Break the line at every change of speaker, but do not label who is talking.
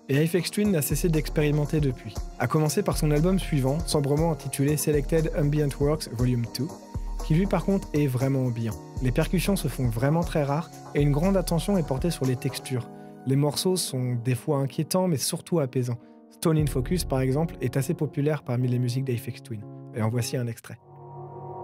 Et Aphex Twin n'a cessé d'expérimenter depuis, à commencer par son album suivant, sombrement intitulé Selected Ambient Works Volume 2, qui lui par contre est vraiment ambiant. Les percussions se font vraiment très rares et une grande attention est portée sur les textures. Les morceaux sont des fois inquiétants mais surtout apaisants. Stone in Focus par exemple est assez populaire parmi les musiques d'Aphex Twin. Et en voici un extrait.